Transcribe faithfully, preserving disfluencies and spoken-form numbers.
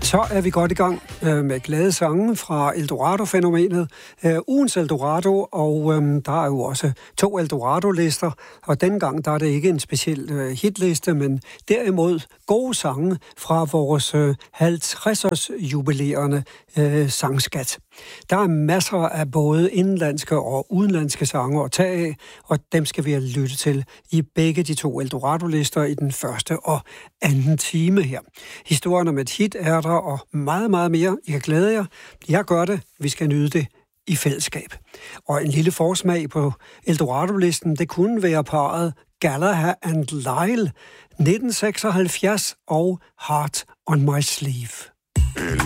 Så er vi godt i gang øh, med glade sange fra Eldorado-fænomenet. Øh, ugens Eldorado, og øh, der er jo også to Eldorado-lister, og denne gang der er det ikke en speciel øh, hitliste, men derimod gode sange fra vores øh, halvtreds-års jubilerende øh, sangskat. Der er masser af både indenlandske og udenlandske sange at tage af, og dem skal vi lytte til i begge de to Eldorado-lister i den første og anden time her. Historien om et hit er der, og meget, meget mere. I kan glæde jer. Jeg gør det. Vi skal nyde det i fællesskab. Og en lille forsmag på Eldorado-listen, det kunne være parret Gallagher and Lyle, nitten seksoghalvfjerds og Heart on My Sleeve.